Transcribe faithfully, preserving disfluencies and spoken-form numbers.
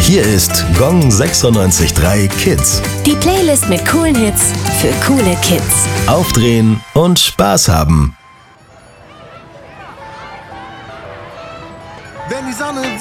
Hier ist Gong sechsundneunzig Komma drei Kids. Die Playlist mit coolen Hits für coole Kids. Aufdrehen und Spaß haben. Wenn die Sonne